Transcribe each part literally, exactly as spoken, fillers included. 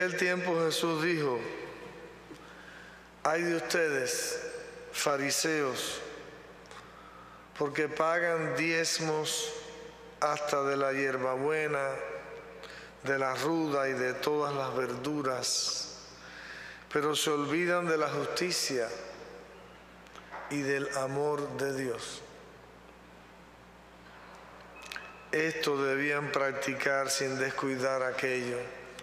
aquel tiempo Jesús dijo: ay de ustedes, fariseos, porque pagan diezmos hasta de la hierbabuena, de la ruda y de todas las verduras, pero se olvidan de la justicia y del amor de Dios. Esto debían practicar sin descuidar aquello.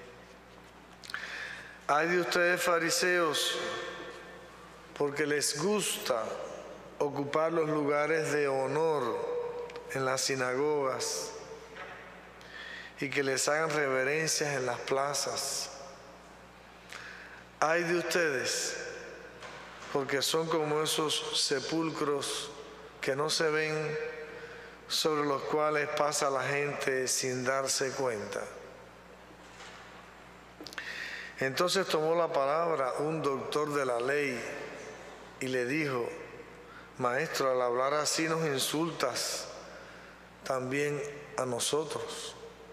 Ay de ustedes, fariseos, porque les gusta ocupar los lugares de honor en las sinagogas y que les hagan reverencias en las plazas. Ay de ustedes, porque son como esos sepulcros que no se ven, sobre los cuales pasa la gente sin darse cuenta. Entonces tomó la palabra un doctor de la ley y le dijo: maestro, al hablar así nos insultas también a nosotros.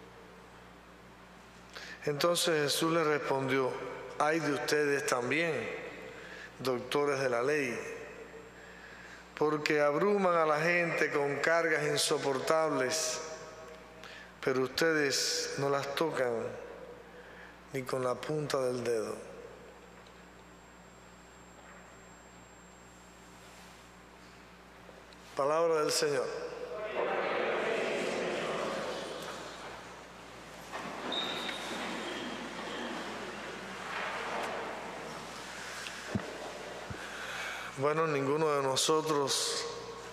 Entonces Jesús le respondió: ay de ustedes también, doctores de la ley, porque abruman a la gente con cargas insoportables, pero ustedes no las tocan ni con la punta del dedo. Palabra del Señor. Bueno, ninguno de nosotros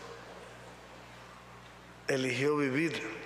eligió vivir.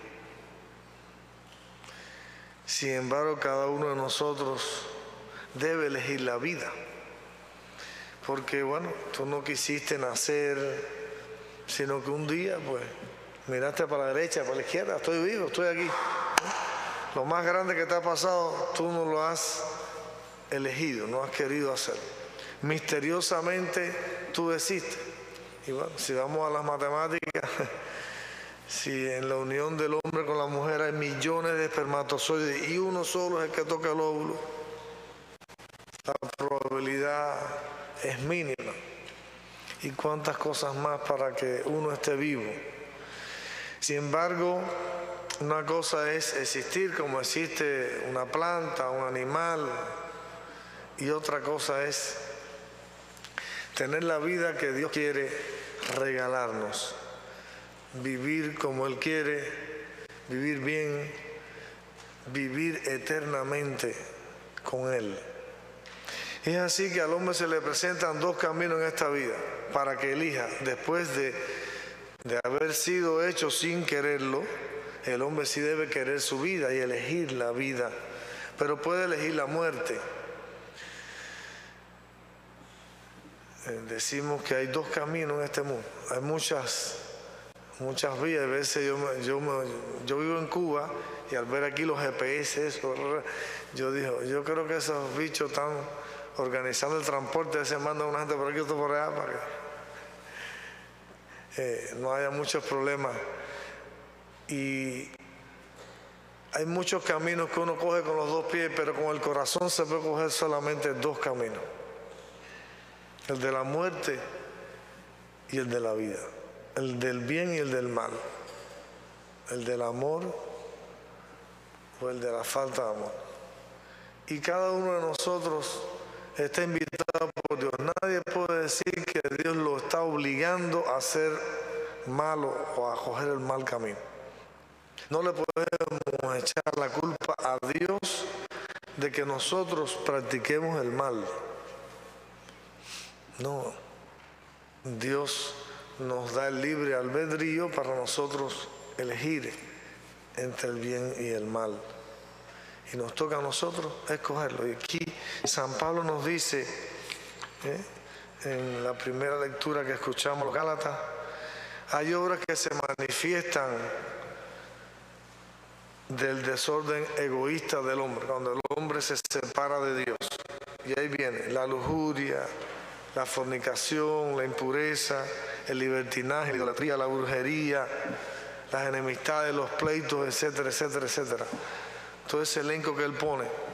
Sin embargo, cada uno de nosotros debe elegir la vida. Porque, bueno, tú no quisiste nacer, sino que un día, pues, miraste para la derecha, para la izquierda: estoy vivo, estoy aquí. Lo más grande que te ha pasado, tú no lo has elegido, no has querido hacer. Misteriosamente tú existes. Y bueno, si vamos a las matemáticas, si en la unión del hombre con la mujer hay millones de espermatozoides y uno solo es el que toca el óvulo, la probabilidad es mínima. Y cuántas cosas más para que uno esté vivo. Sin embargo, una cosa es existir como existe una planta, un animal, y otra cosa es tener la vida que Dios quiere regalarnos, vivir como Él quiere, vivir bien, vivir eternamente con Él. Y es así que al hombre se le presentan dos caminos en esta vida para que elija. Después de, de haber sido hecho sin quererlo, el hombre sí debe querer su vida y elegir la vida, pero puede elegir la muerte. Decimos que hay dos caminos en este mundo. Hay muchas, muchas vías. A veces yo, yo, yo vivo en Cuba y al ver aquí los G P S, eso, yo digo, yo creo que esos bichos están organizando el transporte, se mandan una gente por aquí, otro por allá, para que eh, no haya muchos problemas. Y hay muchos caminos que uno coge con los dos pies, pero con el corazón se puede coger solamente dos caminos: el de la muerte y el de la vida, el del bien y el del mal, el del amor o el de la falta de amor. Y cada uno de nosotros está invitado por Dios. Nadie puede decir que Dios lo está obligando a ser malo o a coger el mal camino. No le podemos echar la culpa a Dios de que nosotros practiquemos el mal. No, Dios nos da el libre albedrío para nosotros elegir entre el bien y el mal. Y nos toca a nosotros escogerlo. Y aquí San Pablo nos dice, ¿eh? en la primera lectura que escuchamos, los Gálatas, hay obras que se manifiestan del desorden egoísta del hombre, cuando el hombre se separa de Dios. Y ahí viene la lujuria, la fornicación, la impureza, el libertinaje, la idolatría, la brujería, las enemistades, los pleitos, etcétera, etcétera, etcétera. Todo ese elenco que él pone.